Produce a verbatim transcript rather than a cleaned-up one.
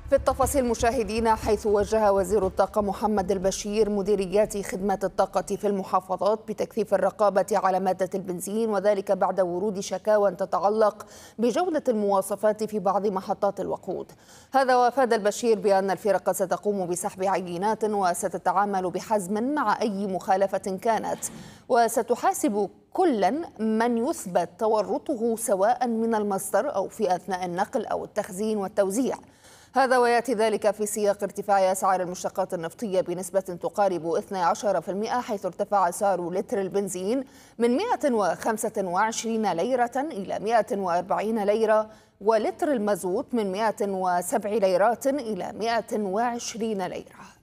في التفاصيل مشاهدينا، حيث وجه وزير الطاقة محمد البشير مديريات خدمات الطاقة في المحافظات بتكثيف الرقابة على مادة البنزين، وذلك بعد ورود شكاوى تتعلق بجودة المواصفات في بعض محطات الوقود. هذا وافاد البشير بأن الفرق ستقوم بسحب عينات وستتعامل بحزم مع أي مخالفة كانت، وستحاسب كلا من يثبت تورطه سواء من المصدر أو في أثناء النقل أو التخزين والتوزيع. هذا ويأتي ذلك في سياق ارتفاع أسعار المشتقات النفطية بنسبة تقارب اثني عشر بالمئة، حيث ارتفع أسعار لتر البنزين من مئة وخمسة وعشرين ليرة إلى مئة وأربعين ليرة، ولتر المازوت من مئة وسبع ليرات إلى مئة وعشرين ليرة.